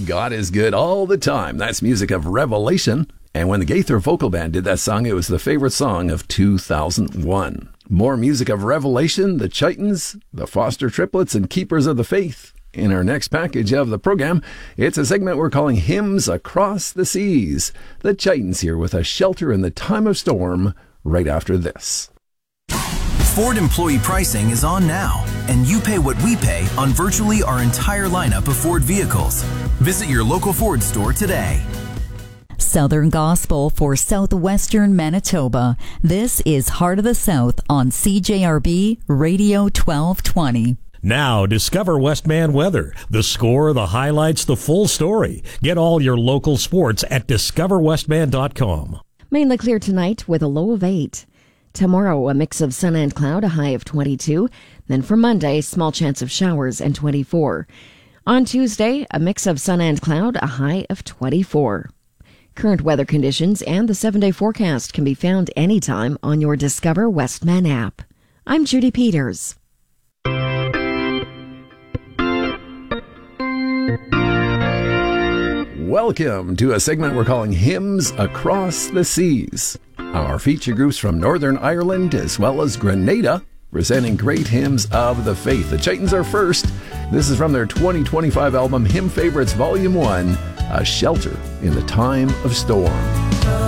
God is good all the time. That's music of Revelation. And when the Gaither Vocal Band did that song, it was the favorite song of 2001. More music of Revelation, the Chitons, the Foster Triplets, and Keepers of the Faith. In our next package of the program, it's a segment we're calling Hymns Across the Seas. The Chitons here with A Shelter in the Time of Storm right after this. Ford employee pricing is on now, and you pay what we pay on virtually our entire lineup of Ford vehicles. Visit your local Ford store today. Southern Gospel for Southwestern Manitoba. This is Heart of the South on CJRB Radio 1220. Now, discover Westman weather. The score, the highlights, the full story. Get all your local sports at discoverwestman.com. Mainly clear tonight with a low of 8. Tomorrow, a mix of sun and cloud, a high of 22. Then for Monday, small chance of showers and 24. On Tuesday, a mix of sun and cloud, a high of 24. Current weather conditions and the 7-day forecast can be found anytime on your Discover Westman app. I'm Judy Peters. Welcome to a segment we're calling Hymns Across the Seas. Our feature groups from Northern Ireland as well as Grenada presenting great hymns of the faith. The Chitons are first. This is from their 2025 album Hymn Favorites Volume 1, A Shelter in the Time of Storm.